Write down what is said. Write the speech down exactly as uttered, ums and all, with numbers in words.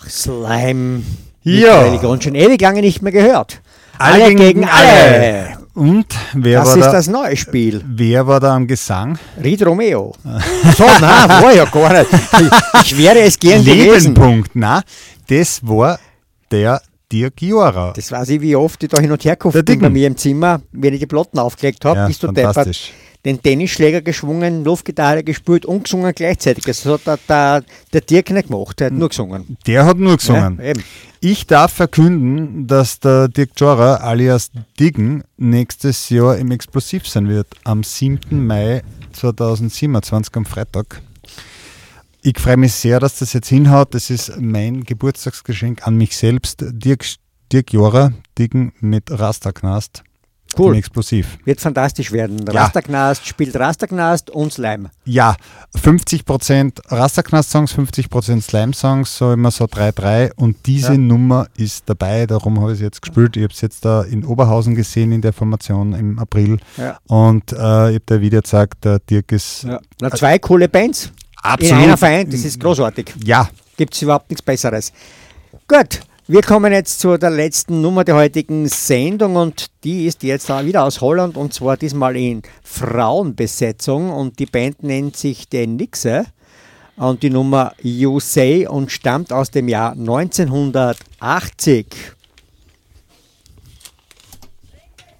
Slime. Ja. Religion schon ewig lange nicht mehr gehört. Alle, Alle gegen, gegen alle. alle. Und wer Das war ist da? das neue Spiel. Wer war da am Gesang? Ried Romeo. So, nein, war ja gar nicht. Ich, ich wäre es gern gewesen. Lebenpunkt, na, das war der Dirk Jorer. Das weiß ich, wie oft ich da hin und her Der gekauft bin Dicken. bei mir im Zimmer, wenn ich die Platten aufgelegt habe, Ja, bist du deppert. fantastisch. Den Tennisschläger geschwungen, Luftgitarre gespielt und gesungen gleichzeitig. Das hat der, der, der Dirk nicht gemacht, der hat nur gesungen. Der hat nur gesungen. Ja, eben. Ich darf verkünden, dass der Dirk Jorer alias Diggen nächstes Jahr im Explosiv sein wird, am siebten Mai zweitausendsiebenundzwanzig, am Freitag. Ich freue mich sehr, dass das jetzt hinhaut. Das ist mein Geburtstagsgeschenk an mich selbst. Dirk, Dirk Jorer, Diggen mit Rasterknast. Cool. Im Explosiv. Wird fantastisch werden. Ja. Rasterknast spielt Rasterknast und Slime. Ja, fünfzig Prozent Rasterknast-Songs, fünfzig Prozent Slime-Songs, so immer so drei drei. Und diese Ja. Nummer ist dabei, darum habe ich es jetzt gespielt. Ich habe es jetzt da in Oberhausen gesehen in der Formation im April. Ja. Und äh, ich habe da Video gezeigt, der Dirk ist Ja. Na, zwei coole Bands absolut. in einer Verein, das ist großartig. Ja, Gibt es überhaupt nichts Besseres. Gut, wir kommen jetzt zu der letzten Nummer der heutigen Sendung und die ist jetzt auch wieder aus Holland und zwar diesmal in Frauenbesetzung und die Band nennt sich The Nixe und die Nummer You Say und stammt aus dem Jahr neunzehnhundertachtzig.